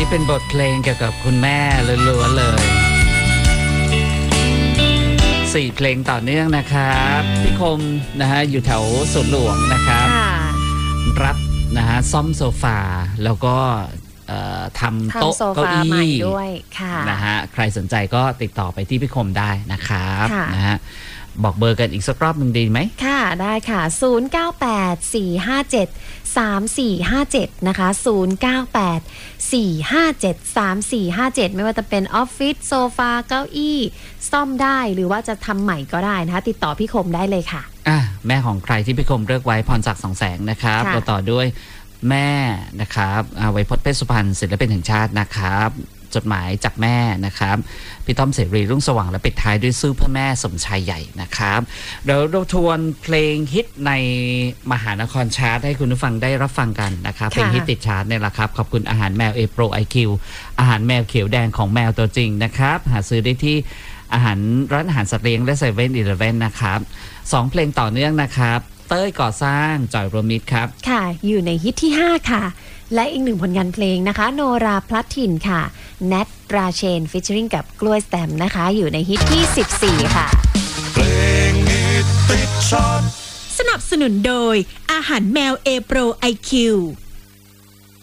เป็นบทเพลงเกี่ยวกับคุณแม่ล้วนๆเลย4เพลงต่อเนื่องนะครับพี่คมนะฮะอยู่แถวสวนหลวงนะครับรับนะฮะซ่อมโซฟาแล้วก็ทำโต๊ะเก้าอี้ด้วยค่ะนะฮะใครสนใจก็ติดต่อไปที่พี่คมได้นะครับนะฮะบอกเบอร์กันอีกสักรอบหนึ่งดีไหมค่ะได้ค่ะ0984573457นะคะ0984573457ไม่ว่าจะเป็นออฟฟิศโซฟาเก้าอี้ซ่อมได้หรือว่าจะทำใหม่ก็ได้นะคะติดต่อพี่คมได้เลยค่ะแม่ของใครที่พี่คมเลือกไว้พรศักดิ์ 2 แสงนะครับเราต่อด้วยแม่นะครับไวยพจน์เพชรสุพรรณศิลปินแห่งชาตินะครับจดหมายจากแม่นะครับพี่ต้อมเสรีรุ่งสว่างและปิดท้ายด้วยสู้เพื่อแม่สมชายใหญ่นะครับเดี๋ยวเราทวนเพลงฮิตในมหานครชาร์ตให้คุณผู้ฟังได้รับฟังกันนะครับเพลงฮิตติดชาร์ตเนี่ยแหละครับขอบคุณอาหารแมวเอโปรไอคิวอาหารแมวเขียวแดงของแมวตัวจริงนะครับหาซื้อได้ที่อาหารร้านอาหารสัตว์เลี้ยงและ7-Elevenนะครับ2เพลงต่อเนื่องนะครับเต้ยก่อสร้างจอยโรมิตครับค่ะอยู่ในฮิตที่5ค่ะและอีกหนึ่งผลงานเพลงนะคะโนราพลัดถิ่นค่ะแนทราเชนฟิชเชอริงกับกล้วยแสตมป์นะคะอยู่ในฮิตที่14ค่ะเพลงฮิตติดชาร์ตสนับสนุนโดยอาหารแมวเอโปรไอคิว